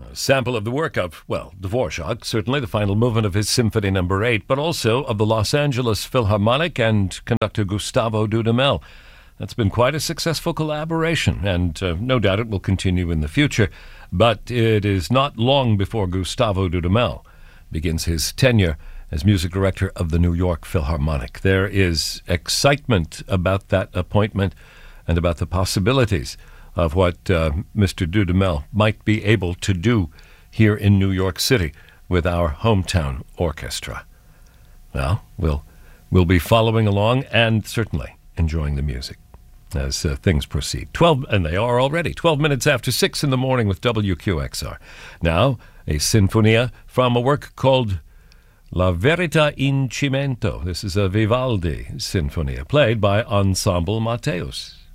A sample of the work of, well, Dvorak, certainly the final movement of his Symphony No. 8, but also of the Los Angeles Philharmonic and conductor Gustavo Dudamel. That's been quite a successful collaboration, and no doubt it will continue in the future. But it is not long before Gustavo Dudamel begins his tenure as music director of the New York Philharmonic. There is excitement about that appointment and about the possibilities of what Mr. Dudamel might be able to do here in New York City with our hometown orchestra. Well, we'll be following along and certainly enjoying the music as things proceed. 12, and they are already 12 minutes after 6 in the morning with WQXR. Now, a sinfonia from a work called La Verità in Cimento. This is a Vivaldi sinfonia played by Ensemble Matteus.